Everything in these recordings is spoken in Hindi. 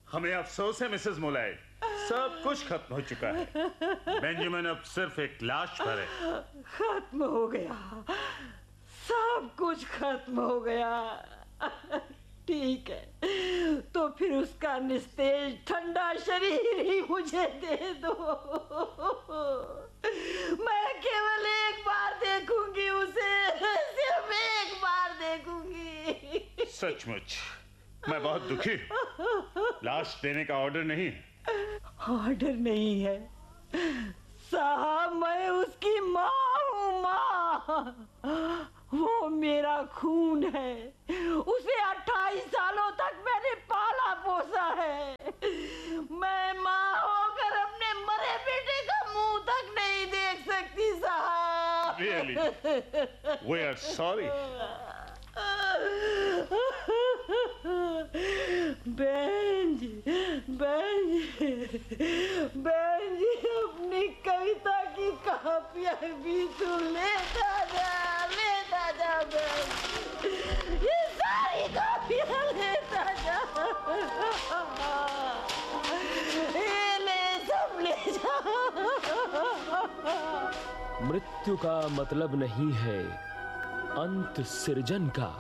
हमें अफसोस है मिसेस मोलाई, सब कुछ खत्म हो चुका है। बेंजामिन अब सिर्फ एक लाश पर है। खत्म हो गया, सब कुछ खत्म हो गया। ठीक है, तो फिर उसका निस्तेज ठंडा शरीर ही मुझे दे दो। मैं केवल एक बार देखूंगी उसे, सिर्फ एक बार देखूंगी। सचमुच मैं बहुत दुखी हूँ। लाश देने का ऑर्डर नहीं है। ऑर्डर नहीं है साहब, मैं उसकी माँ हूँ। माँ, वो मेरा खून है। उसे 28 सालों तक मैंने पाला पोसा है। मैं माँ होकर अपने मरे बेटे का मुंह तक नहीं देख सकती साहब। Really? We are sorry. बहन जी, अपनी कविता की कापियां भी तू लेता जा बहन, ये सारी कापियां लेता जा। ये ले, सब ले जा। मृत्यु का मतलब नहीं है अंत सृजन का,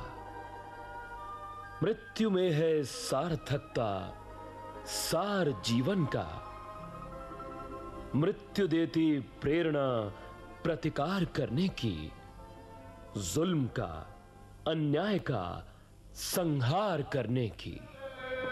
मृत्यु में है सार्थकता, सार जीवन का। मृत्यु देती प्रेरणा प्रतिकार करने की, जुल्म का, अन्याय का संहार करने की।